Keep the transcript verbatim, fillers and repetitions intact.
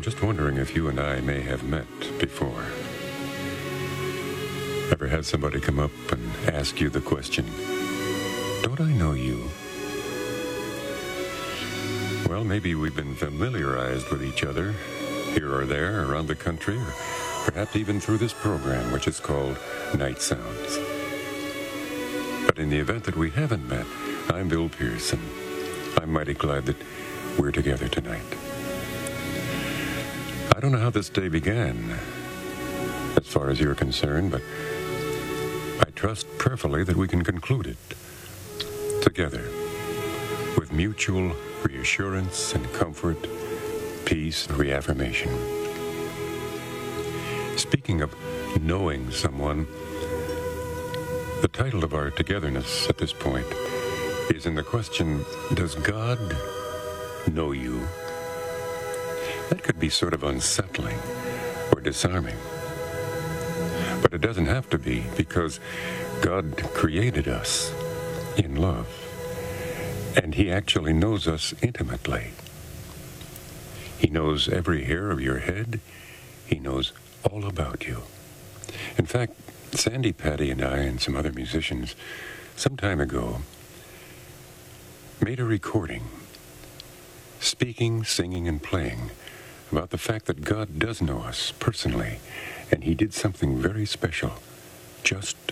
just wondering if you and I may have met before. Ever had somebody come up and ask you the question, don't I know you? Well, maybe we've been familiarized with each other here or there around the country, or perhaps even through this program, which is called Night Sounds. But in the event that we haven't met, I'm Bill Pearson. I'm mighty glad that we're together tonight. I don't know how this day began, as far as you're concerned, but I trust prayerfully that we can conclude it together with mutual reassurance and comfort, peace and reaffirmation. Speaking of knowing someone, the title of our togetherness at this point is in the question, does God know you? That could be sort of unsettling or disarming. But it doesn't have to be, because God created us in love, and He actually knows us intimately. He knows every hair of your head. He knows all about you. In fact, Sandy Patty and I and some other musicians some time ago made a recording, speaking, singing, and playing about the fact that God does know us personally, and He did something very special just